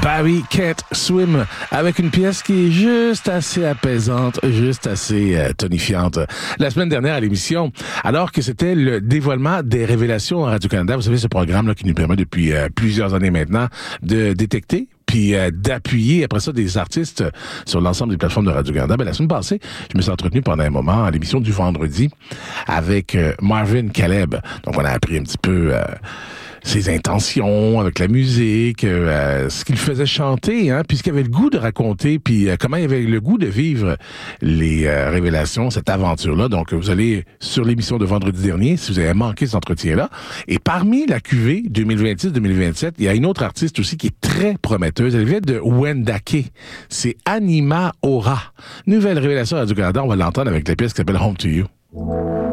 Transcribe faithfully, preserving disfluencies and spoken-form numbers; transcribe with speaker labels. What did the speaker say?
Speaker 1: Barry Can't Swim, avec une pièce qui est juste assez apaisante, juste assez euh, tonifiante. La semaine dernière à l'émission, alors que c'était le dévoilement des révélations à Radio-Canada, vous savez, ce programme-là qui nous permet depuis euh, plusieurs années maintenant de détecter puis euh, d'appuyer après ça des artistes sur l'ensemble des plateformes de Radio-Canada. Ben, la semaine passée, je me suis entretenu pendant un moment à l'émission du vendredi avec euh, Marvin Caleb. Donc, on a appris un petit peu euh, ses intentions avec la musique, euh, ce qu'il faisait chanter, hein, puis ce qu'il avait le goût de raconter, puis euh, comment il avait le goût de vivre les euh, révélations, cette aventure-là. Donc, vous allez sur l'émission de vendredi dernier, si vous avez manqué cet entretien-là. Et parmi la cuvée deux mille vingt-six deux mille vingt-sept, il y a une autre artiste aussi qui est très prometteuse. Elle vient de Wendake. C'est Anima Aura. Nouvelle révélation à Radio-Canada. On va l'entendre avec la pièce qui s'appelle Home to You.